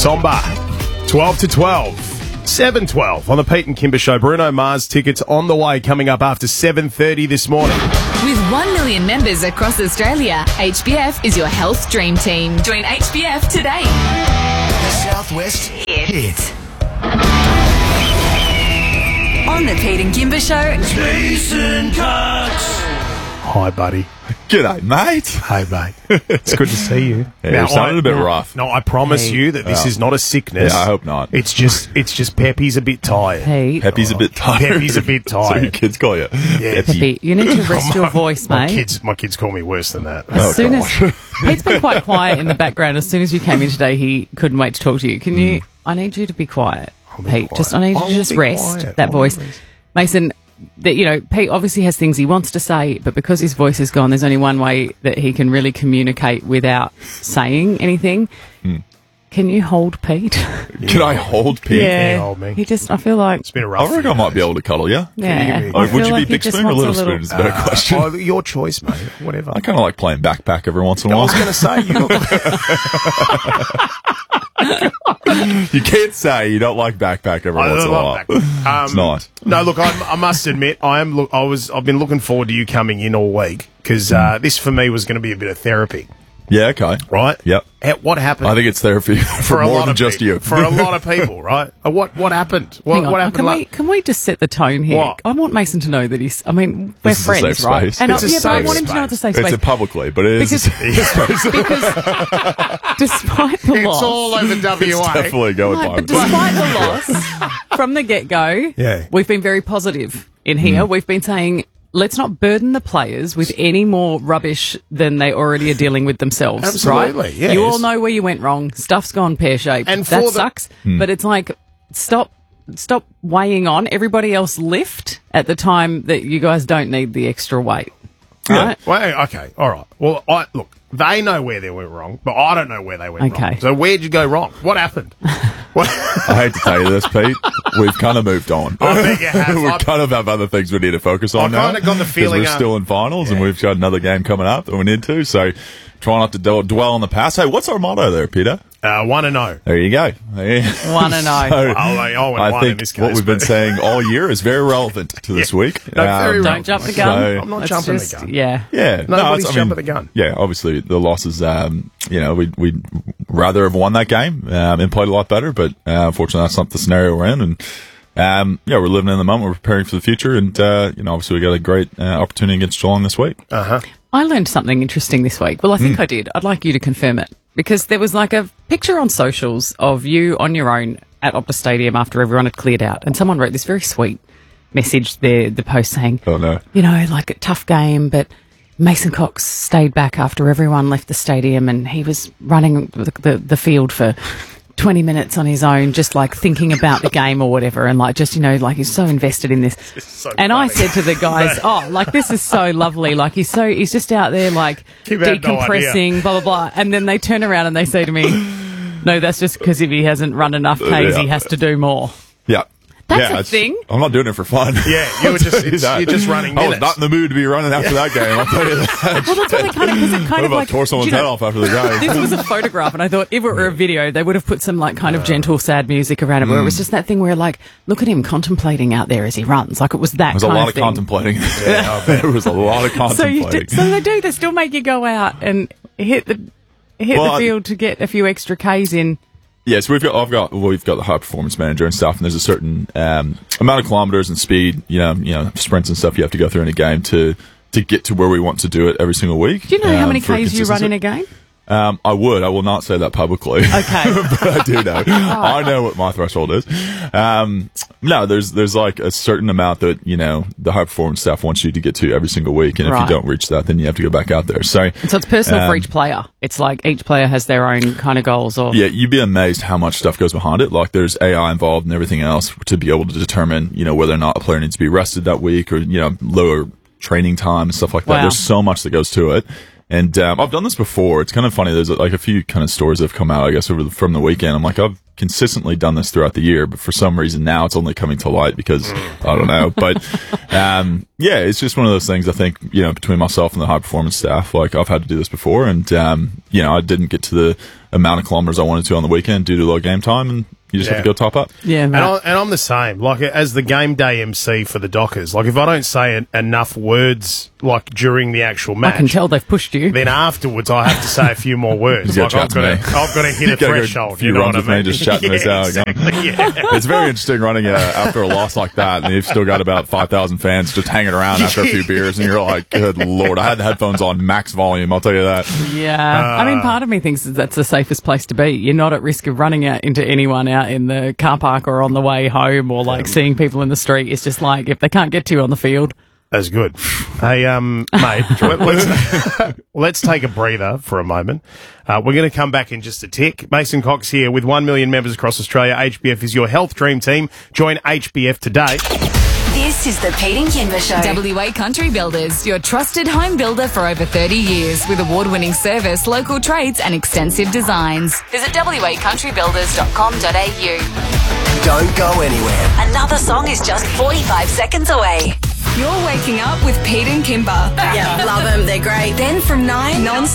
Somba, 12 to 12. 7:12 on the Pete and Kimber Show. Bruno Mars tickets on the way, coming up after 7:30 this morning. With 1 million members across Australia, HBF is your health dream team. Join HBF today. The Southwest Hit. On the Pete and Kimber Show, Jason Cox. Hi, buddy. G'day, mate. Hey, mate. It's good to see you. Yeah, it sounded a bit rough. No, I promise you that this is not a sickness. Yeah, I hope not. It's just Peppy's a bit tired. Hey, Peppy's a bit tired. Peppy's a bit So your tired. kids call you. Yeah. Peppy, you need to rest your voice, My mate. kids call me worse than that. As soon as Pete's been quite quiet in the background. As soon as you came in today, he couldn't wait to talk to you. Can you? I need you to be quiet, be Pete. quiet. I need you I'll to just be rest quiet. that voice, Always. Mason. That Pete obviously has things he wants to say, but because his voice is gone, there's only one way that he can really communicate without saying anything. Can you hold Pete? Can I hold Pete? Yeah. hold me. He just. I feel like. It's been a rough I reckon I might be able to cuddle you. Yeah. Oh, I Would feel you like be he big just spoon or wants little spoon? Is a better question. Oh, your choice, mate. Whatever. I kind of like playing backpack every once in a I while. was going to say, you look You can't say you don't like backpack every once in a while. It's nice. No, look, I must admit, I've been looking forward to you coming in all week because this for me was going to be a bit of therapy, Yeah, okay. right? Yep. What happened? I think it's therapy for a more lot than of just people, you. for a lot of people, right? What happened? Hang on. What happened? Can we just set the tone here? What? I want Mason to know that he's. I mean, we're This is a friends, safe right? space. And It's a but I safe want him to know it's a safe It's space. a publicly, but it is. Because despite the It's loss, all over WA. It's definitely going no, by. but despite the loss from the get-go, Yeah. we've been very positive in here. We've been saying, let's not burden the players with any more rubbish than they already are dealing with themselves. Absolutely, right? yes. You all know where you went wrong. Stuff's gone pear-shaped. And that for the- sucks. But it's like, stop weighing on. Everybody else lift at the time that you guys don't need the extra weight. Right? Well, okay, all right. Well, look, they know where they went wrong, but I don't know where they went Okay. wrong. So where'd you go wrong? What happened? What? I hate to tell you this, Pete. We've kind of moved on. I bet you have. we kind of have other things we need to focus on I now. kinda got the 'cause feeling, we're still in finals and we've got another game coming up that we need to. So try not to dwell on the past. Hey, what's our motto there, Peter? 1-0. There you go. 1-0. So, I went I one in think this what case, we've been but- saying all year is very relevant to this week. No, very Don't relevant. jump the gun. So- I'm not Let's jumping just- the gun. Yeah. Yeah, Nobody's it's- jumping the gun. Yeah, obviously the losses. We'd rather have won that game and played a lot better, but unfortunately that's not the scenario we're in. And we're living in the moment. We're preparing for the future, and obviously we got a great opportunity against Geelong this week. I learned something interesting this week. Well, I think I did. I'd like you to confirm it. Because there was like a picture on socials of you on your own at Optus Stadium after everyone had cleared out. And someone wrote this very sweet message there, the post saying, Oh no! like a tough game, but Mason Cox stayed back after everyone left the stadium and he was running the field for 20 minutes on his own, just like thinking about the game or whatever. And like, just, like he's so invested in this. And I said to the guys, this is so lovely. Like he's just out there like You've had no decompressing, blah, blah, blah. And then they turn around and they say to me, no, that's just because if he hasn't run enough Ks, he has to do more. Yeah. That's a thing. I'm not doing it for fun. Yeah, you were just- I'll tell you that. you're just running I was minutes. not in the mood to be running after that game. I'll tell you that. Well, that's what they kind of, because it kind What of about like, tore someone's head off after the game? this was a photograph, and I thought if it were a video, they would have put some like kind of gentle, sad music around it, where it was just that thing where like, look at him contemplating out there as he runs. Like it was that There was a kind lot of of thing. contemplating. There was a lot of So contemplating. they still make you go out and hit the field to get a few extra Ks in. Yes, we've got the high performance manager and stuff, and there's a certain amount of kilometers and speed, sprints and stuff you have to go through in a game to get to where we want to do it every single week. Do you know how many for Ks you run in consistency. a game? I will not say that publicly. Okay. But I do know. I know what my threshold is. No, there's like a certain amount that, the high performance staff wants you to get to every single week. And if Right. you don't reach that, then you have to go back out there. So So it's personal for each player. It's like each player has their own kind of goals. Or yeah, you'd be amazed how much stuff goes behind it. Like there's AI involved and everything else to be able to determine, whether or not a player needs to be rested that week or, lower training time and stuff like that. Wow. There's so much that goes to it. And I've done this before. It's kind of funny. There's like a few kind of stories that have come out, I guess, from the weekend. I'm like, I've consistently done this throughout the year, but for some reason now it's only coming to light because I don't know. But yeah, it's just one of those things. I think, you know, between myself and the high performance staff, like I've had to do this before, and you know, I didn't get to the amount of kilometers I wanted to on the weekend due to low game time, and you just have to go top up. Yeah, and I'm the same. Like, as the game day MC for the Dockers, like if I don't say enough words like during the actual match, I can tell they've pushed you. Then afterwards, I have to say a few more words. You Like I've got to hit a threshold. You know what I mean? Just chatting this out. Exactly, yeah. It's very interesting running after a loss like that, and you've still got about 5,000 fans just hanging around after a few beers, and you're like, good Lord, I had the headphones on max volume, I'll tell you that. Yeah. I mean, part of me thinks that's the safest place to be. You're not at risk of running out into anyone out in the car park or on the way home, or like seeing people in the street. It's just like, if they can't get to you on the field. That's good. Hey, mate, let's take a breather for a moment. We're going to come back in just a tick. Mason Cox here with 1 million members across Australia. HBF is your health dream team. Join HBF today. This is the Pete and Kimber Show. WA Country Builders, your trusted home builder for over 30 years with award-winning service, local trades and extensive designs. Visit wacountrybuilders.com.au. Don't go anywhere. Another song is just 45 seconds away. You're waking up with Pete and Kimber. Yeah, love them. They're great. Then from 9, non